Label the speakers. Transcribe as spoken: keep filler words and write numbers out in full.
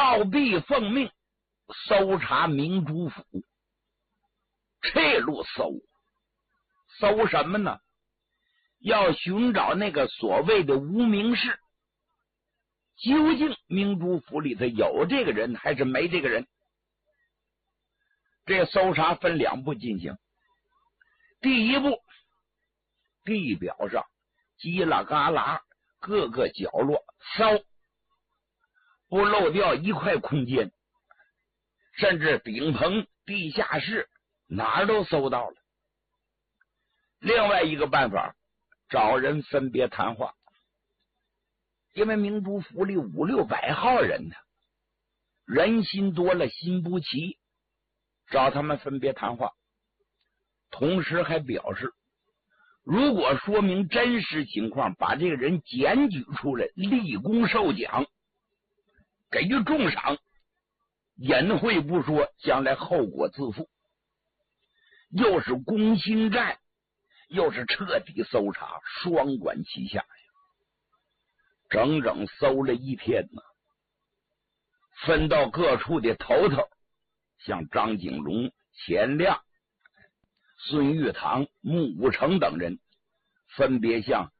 Speaker 1: 暴毙奉命搜查明珠府，这路搜搜什么呢？要寻找那个所谓的无名氏，究竟明珠府里头有这个人还是没这个人？这搜查分两步进行。第一步，地表上叽啦嘎啦各个角落搜，不漏掉一块空间，甚至顶棚、地下室哪儿都搜到了。另外一个办法，找人分别谈话，因为明珠府里五六百号人呢，人心多了心不齐，找他们分别谈话。同时还表示，如果说明真实情况，把这个人检举出来，立功受奖，给予重赏，隐晦不说，将来后果自负。又是攻心战，又是彻底搜查，双管齐下呀！整整搜了一天呢，分到各处的头头，像张景龙、钱亮、孙玉堂、穆武成等人，分别向